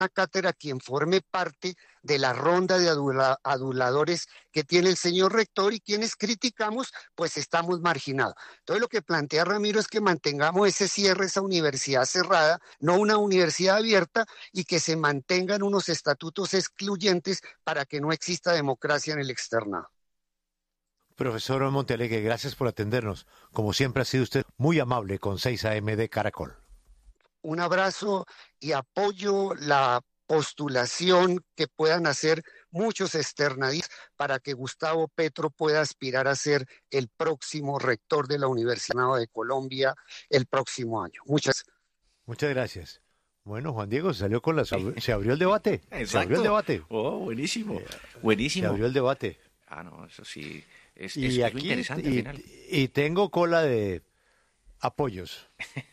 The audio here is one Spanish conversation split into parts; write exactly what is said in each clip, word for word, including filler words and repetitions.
cátedra quien forme parte de la ronda de adula, aduladores que tiene el señor rector, y quienes criticamos, pues estamos marginados. Entonces lo que plantea Ramiro es que mantengamos ese cierre, esa universidad cerrada, no una universidad abierta, y que se mantengan unos estatutos excluyentes para que no exista democracia en el externado. Profesor Montealegre, gracias por atendernos. Como siempre ha sido usted muy amable con seis A M de Caracol. Un abrazo y apoyo la postulación que puedan hacer muchos externadistas para que Gustavo Petro pueda aspirar a ser el próximo rector de la Universidad de Colombia el próximo año. Muchas gracias. Muchas gracias. Bueno, Juan Diego, se salió con la... Se abrió el debate. Exacto. Se abrió el debate. Oh, buenísimo. Eh, buenísimo. Se abrió el debate. Ah, no, eso sí. Es, y es, es aquí, muy interesante y, al final. Y tengo cola de apoyos.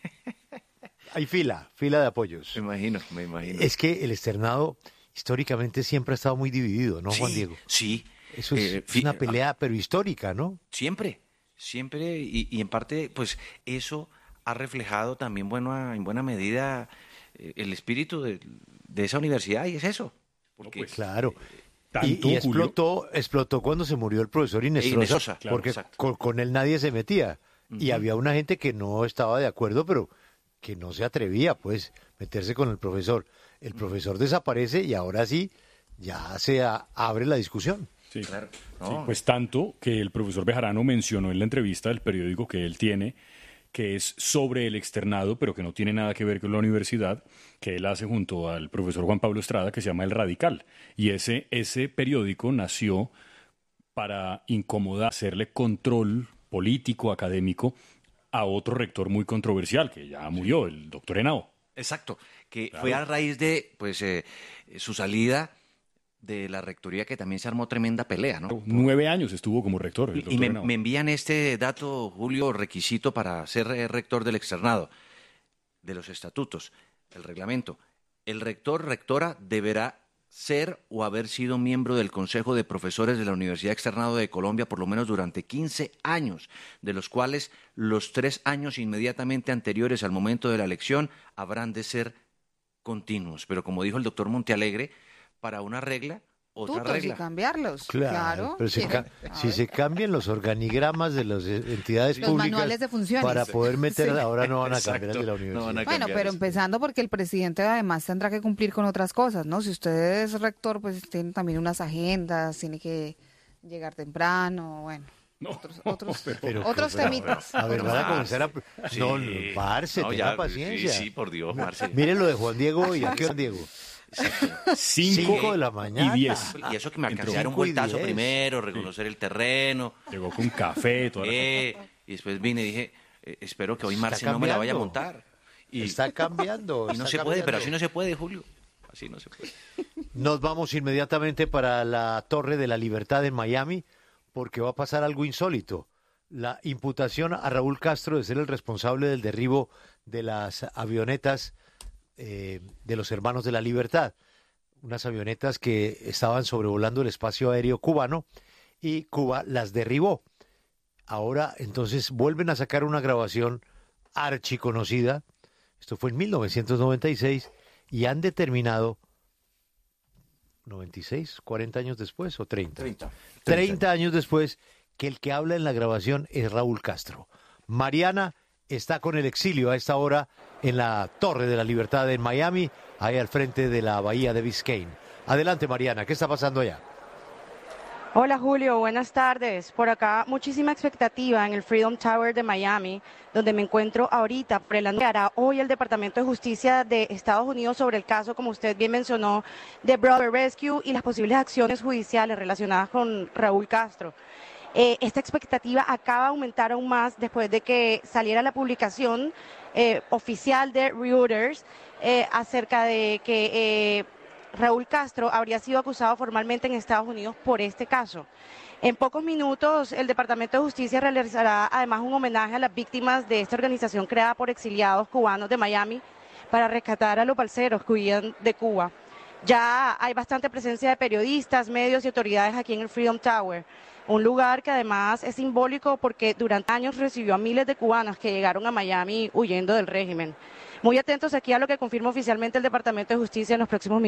Hay fila, fila de apoyos. Me imagino, me imagino. Es que el externado históricamente siempre ha estado muy dividido, ¿no, sí, Juan Diego? Sí. Eso es, eh, es una pelea, pero histórica, ¿no? Siempre, siempre, y, y en parte, pues, eso ha reflejado también, bueno, en buena medida eh, el espíritu de, de esa universidad, y es eso. Porque, pues, claro. Eh, y, y explotó, explotó cuando se murió el profesor Inestrosa, Inestrosa claro, porque con, exacto. con él nadie se metía. Uh-huh. Y había una gente que no estaba de acuerdo, pero que no se atrevía, pues, meterse con el profesor. El profesor desaparece y ahora sí, ya se a, abre la discusión. Sí, claro. No. Sí, pues tanto que el profesor Bejarano mencionó en la entrevista del periódico que él tiene, que es sobre el externado, pero que no tiene nada que ver con la universidad, que él hace junto al profesor Juan Pablo Estrada, que se llama El Radical. Y ese, ese periódico nació para incomodar, hacerle control político, académico, a otro rector muy controversial, que ya murió, el doctor Henao. Exacto, que claro. Fue a raíz de pues eh, su salida de la rectoría, que también se armó tremenda pelea, ¿no? Nueve años estuvo como rector. El y me, me envían este dato, Julio, requisito para ser rector del externado, de los estatutos, el reglamento. El rector, rectora, deberá ser o haber sido miembro del Consejo de Profesores de la Universidad Externado de Colombia por lo menos durante quince años, de los cuales los tres años inmediatamente anteriores al momento de la elección habrán de ser continuos. Pero como dijo el doctor Montealegre, para una regla, otra Tutos regla. Y cambiarlos. Claro, claro. pero se ca- si se cambian los organigramas de las entidades los públicas manuales de funciones. Para poder meter, sí. Ahora no van a Exacto. cambiar el de la universidad. No van a bueno, pero empezando porque el presidente además tendrá que cumplir con otras cosas, ¿no? Si usted es rector, pues tiene también unas agendas, tiene que llegar temprano, bueno. No, otros otros, pero, pero, otros pero, temitas. A ver, van a comenzar a... Sí. No, Marce, no, tenga ya, paciencia. Sí, sí, por Dios, Marce. Miren lo de Juan Diego y aquí Juan Diego. Cinco, Cinco de la mañana. Y diez. Y eso que me alcancé a dar un vueltazo primero, reconocer sí. el terreno. Llegó con café, toda eh, la y después vine y dije, eh, espero que hoy Marce no me la vaya a montar. Y, está cambiando. Y no está se cambiando. puede, pero así no se puede, Julio. Así no se puede. Nos vamos inmediatamente para la Torre de la Libertad en Miami, porque va a pasar algo insólito. La imputación a Raúl Castro de ser el responsable del derribo de las avionetas eh, de los Hermanos de la Libertad. Unas avionetas que estaban sobrevolando el espacio aéreo cubano y Cuba las derribó. Ahora, entonces, vuelven a sacar una grabación archiconocida. Esto fue en mil novecientos noventa y seis y han determinado noventa y seis, cuarenta años después o treinta. treinta. treinta años después que el que habla en la grabación es Raúl Castro. Mariana está con el exilio a esta hora en la Torre de la Libertad en Miami, ahí al frente de la bahía de Biscayne. Adelante, Mariana, ¿qué está pasando allá? Hola Julio, buenas tardes. Por acá muchísima expectativa en el Freedom Tower de Miami, donde me encuentro ahorita por el anuncio que hará hoy el Departamento de Justicia de Estados Unidos sobre el caso, como usted bien mencionó, de Brother Rescue y las posibles acciones judiciales relacionadas con Raúl Castro. Eh, esta expectativa acaba de aumentar aún más después de que saliera la publicación eh, oficial de Reuters eh, acerca de que eh, Raúl Castro habría sido acusado formalmente en Estados Unidos por este caso. En pocos minutos, el Departamento de Justicia realizará además un homenaje a las víctimas de esta organización creada por exiliados cubanos de Miami para rescatar a los balseros que huían de Cuba. Ya hay bastante presencia de periodistas, medios y autoridades aquí en el Freedom Tower, un lugar que además es simbólico porque durante años recibió a miles de cubanos que llegaron a Miami huyendo del régimen. Muy atentos aquí a lo que confirma oficialmente el Departamento de Justicia en los próximos minutos.